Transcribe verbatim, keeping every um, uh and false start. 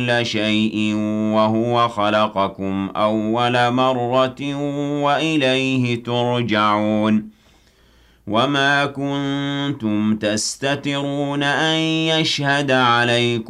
كُلَّ شَيْءٍ وَهُوَ خَلَقَكُمْ أَوَّلَ مَرَّةٍ وَإِلَيْهِ تُرْجَعُونَ وَمَا كُنتُمْ تَسْتَتِرُونَ أَن يَشْهَدَ عَلَيْكُمُ